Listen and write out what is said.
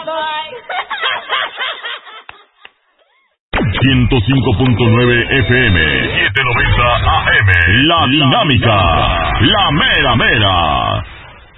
...105.9 FM... ...790 AM... ...La Dinámica... ...La Mera Mera...